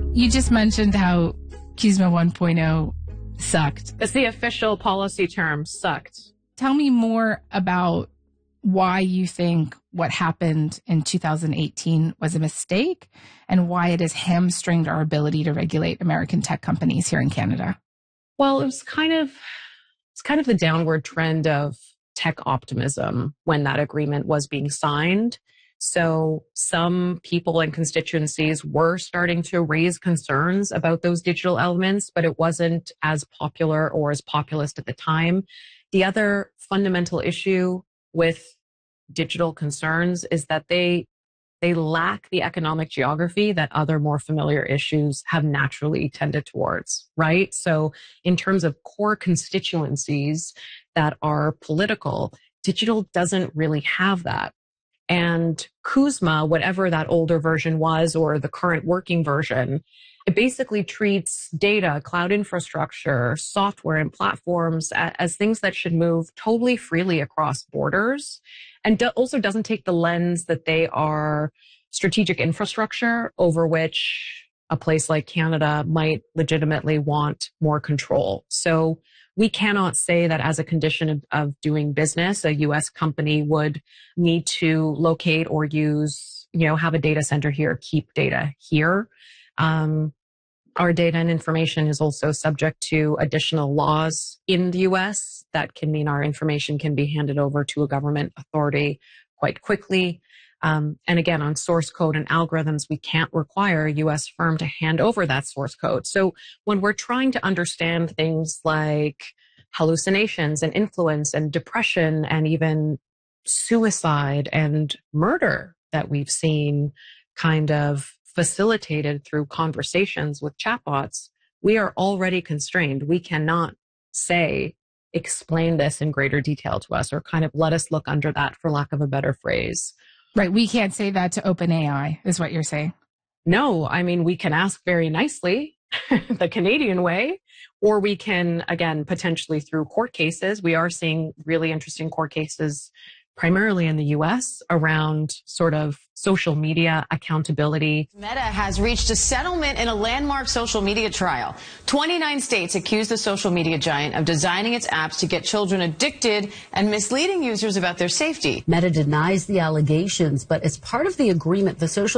You just mentioned how CUSMA 1.0 sucked. It's the official policy term, sucked. Tell me more about why you think what happened in 2018 was a mistake and why it has hamstringed our ability to regulate American tech companies here in Canada. Well, it's kind of the downward trend of tech optimism when that agreement was being signed. So some people and constituencies were starting to raise concerns about those digital elements, but it wasn't as popular or as populist at the time. The other fundamental issue with digital concerns is that they lack the economic geography that other more familiar issues have naturally tended towards, right? So in terms of core constituencies that are political, digital doesn't really have that. And CUSMA, whatever that older version was or the current working version, it basically treats data, cloud infrastructure, software, and platforms as things that should move totally freely across borders, and also doesn't take the lens that they are strategic infrastructure over which a place like Canada might legitimately want more control. So we cannot say that as a condition of doing business, a U.S. company would need to locate or use, have a data center here, keep data here. Our data and information is also subject to additional laws in the U.S. that can mean our information can be handed over to a government authority quite quickly. And again, on source code and algorithms, we can't require a U.S. firm to hand over that source code. So when we're trying to understand things like hallucinations and influence and depression and even suicide and murder that we've seen kind of facilitated through conversations with chatbots, we are already constrained. We cannot say, explain this in greater detail to us, or kind of let us look under that, for lack of a better phrase. Right. We can't say that to OpenAI, is what you're saying. No, I mean, we can ask very nicely, the Canadian way, or we can, again, potentially through court cases. We are seeing really interesting court cases, primarily in the U.S., around sort of social media accountability. Meta has reached a settlement in a landmark social media trial. 29 states accuse the social media giant of designing its apps to get children addicted and misleading users about their safety. Meta denies the allegations, but as part of the agreement, the social